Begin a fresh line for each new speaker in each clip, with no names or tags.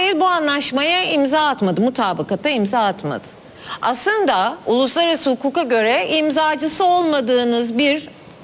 İsrail bu anlaşmaya imza atmadı, mutabakata imza atmadı. Aslında uluslararası hukuka göre imzacısı olmadığınız bir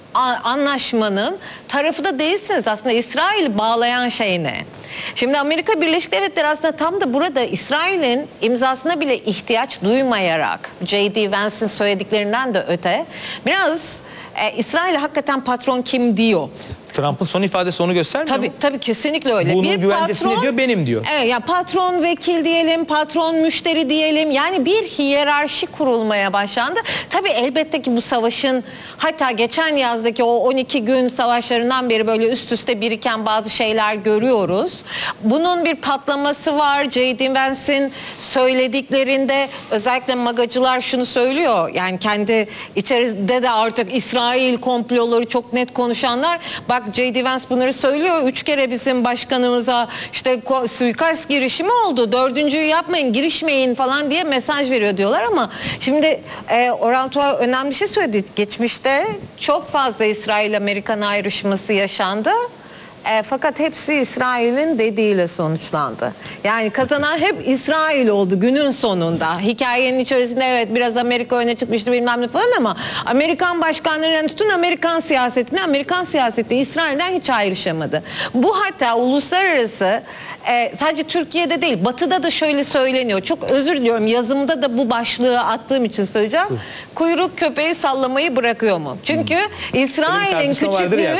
anlaşmanın tarafı da değilsiniz. Aslında İsrail'i bağlayan şey ne? Şimdi Amerika Birleşik Devletleri aslında tam da burada İsrail'in imzasına bile ihtiyaç duymayarak, J.D. Vance'in söylediklerinden de öte biraz İsrail hakikaten patron kim diyor.
Trump'ın son ifadesi onu göstermiyor mu?
Tabii kesinlikle öyle.
Bunun güvencesini diyor, benim diyor.
Evet, ya patron vekil diyelim, patron müşteri diyelim. Yani bir hiyerarşi kurulmaya başlandı. Tabii elbette ki bu savaşın, hatta geçen yazdaki o 12 gün savaşlarından beri böyle üst üste biriken bazı şeyler görüyoruz. Bunun bir patlaması var. J.D. Vance'in söylediklerinde özellikle magacılar şunu söylüyor. Yani kendi içerisinde de artık İsrail komploları çok net konuşanlar, bak J.D. Vance bunları söylüyor. 3 kere bizim başkanımıza işte suikast girişimi oldu. 4.'yü yapmayın, girişmeyin falan diye mesaj veriyor diyorlar ama şimdi Orantua önemli bir şey söyledi. Geçmişte çok fazla İsrail-Amerikan ayrışması yaşandı. Fakat hepsi İsrail'in dediğiyle sonuçlandı. Yani kazanan hep İsrail oldu günün sonunda. Hikayenin içerisinde evet biraz Amerika öne çıkmıştı bilmem ne falan ama Amerikan başkanlarından tutun Amerikan siyaseti İsrail'den hiç ayrışamadı. Bu hatta uluslararası sadece Türkiye'de değil Batı'da da şöyle söyleniyor. Çok özür diliyorum, yazımda da bu başlığı attığım için söyleyeceğim. Kuyruk köpeği sallamayı bırakıyor mu? Çünkü İsrail'in küçüklüğü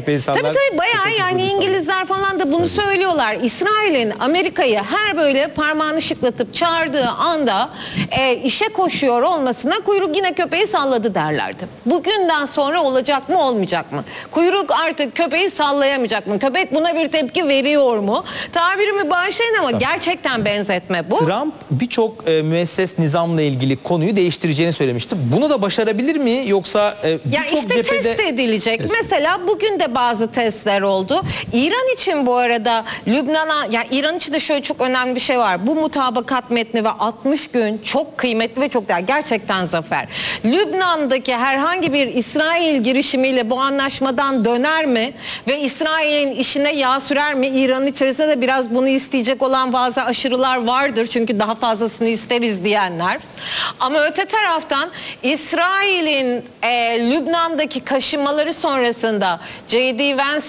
tabii bayağı yani İngilizler falan da bunu söylüyorlar. İsrail'in Amerika'yı her böyle parmağını şıklatıp çağırdığı anda işe koşuyor olmasına kuyruk yine köpeği salladı derlerdi. Bugünden sonra olacak mı olmayacak mı? Kuyruk artık köpeği sallayamayacak mı? Köpek buna bir tepki veriyor mu? Tabirimi bağışlayın ama gerçekten benzetme bu.
Trump birçok müesses nizamla ilgili konuyu değiştireceğini söylemişti. Bunu da başarabilir mi yoksa birçok
işte
cephede...
test edilecek. Mesela bugün de bazı testler oldu. İran için bu arada Lübnan'a, yani İran için de şöyle çok önemli bir şey var. Bu mutabakat metni ve 60 gün çok kıymetli ve çok değerli. Gerçekten zafer. Lübnan'daki herhangi bir İsrail girişimiyle bu anlaşmadan döner mi? Ve İsrail'in işine yağ sürer mi? İran'ın içerisinde de biraz bunu isteyecek olan bazı aşırılar vardır. Çünkü daha fazlasını isteriz diyenler. Ama öte taraftan İsrail'in Lübnan'daki kaşınmaları sonrasında J.D. Vance,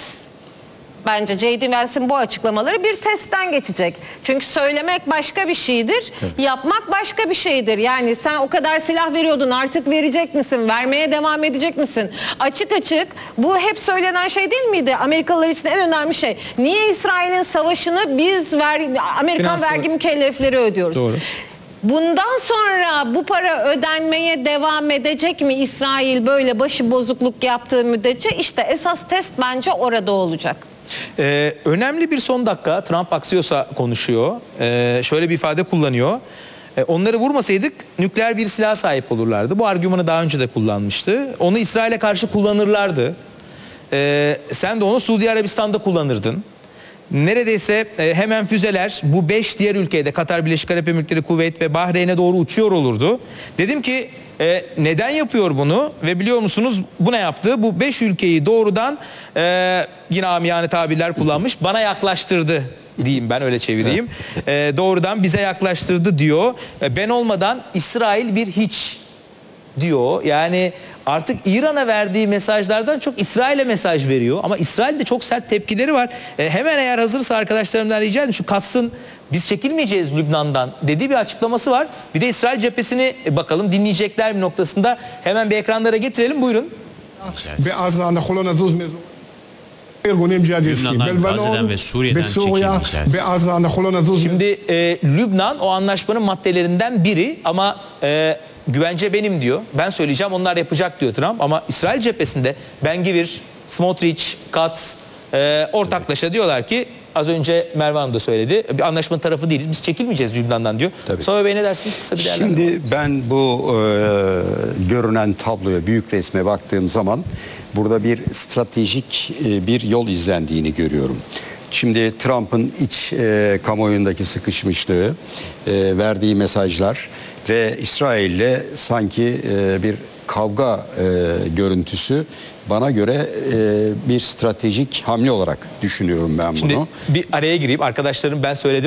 bence J.D. Vance'in bu açıklamaları bir testten geçecek. Çünkü söylemek başka bir şeydir, yapmak başka bir şeydir. Yani sen o kadar silah veriyordun, artık verecek misin, vermeye devam edecek misin? Açık açık bu hep söylenen şey değil miydi? Amerikalılar için en önemli şey. Niye İsrail'in savaşını biz Amerikan vergi mükellefleri ödüyoruz?
Doğru.
Bundan sonra bu para ödenmeye devam edecek mi İsrail böyle başı bozukluk yaptığı müddetçe? İşte esas test bence orada olacak.
Önemli bir son dakika Trump Axios'a konuşuyor. Şöyle bir ifade kullanıyor. Onları vurmasaydık nükleer bir silah sahip olurlardı. Bu argümanı daha önce de kullanmıştı. Onu İsrail'e karşı kullanırlardı. Sen de onu Suudi Arabistan'da kullanırdın. Neredeyse hemen füzeler bu 5 diğer ülkede Katar, Birleşik Arap Emirlikleri, Kuveyt ve Bahreyn'e doğru uçuyor olurdu. Dedim ki neden yapıyor bunu ve biliyor musunuz bu ne yaptı? Bu 5 ülkeyi doğrudan yine amiyane tabirler kullanmış, bana yaklaştırdı diyeyim, ben öyle çevireyim. Doğrudan bize yaklaştırdı diyor. Ben olmadan İsrail bir hiç diyor. Yani artık İran'a verdiği mesajlardan çok İsrail'e mesaj veriyor. Ama İsrail'de çok sert tepkileri var. Hemen eğer hazırsa arkadaşlarımdan rica edin şu katsın, biz çekilmeyeceğiz Lübnan'dan dediği bir açıklaması var. Bir de İsrail cephesini bakalım dinleyecekler bir noktasında. Hemen bir ekranlara getirelim, buyurun.
Lübnan'dan Gazze'den ve Suriye'den çekilmişler.
Şimdi Lübnan o anlaşmanın maddelerinden biri ama güvence benim diyor. Ben söyleyeceğim, onlar yapacak diyor Trump. Ama İsrail cephesinde Ben-Gvir, Smotrich, Katz ortaklaşa diyorlar ki, az önce Merve Hanım da söyledi, bir anlaşmanın tarafı değiliz, biz çekilmeyeceğiz Lübnan'dan diyor. Sonra Bey ne dersiniz? Kısa bir değerlendirme.
Şimdi ben bu görünen tabloya, büyük resme baktığım zaman burada bir stratejik bir yol izlendiğini görüyorum. Şimdi Trump'ın iç kamuoyundaki sıkışmışlığı, verdiği mesajlar ve İsrail'le sanki bir kavga görüntüsü bana göre bir stratejik hamle olarak düşünüyorum ben bunu.
Şimdi bir araya gireyim, arkadaşlarım ben söyledim.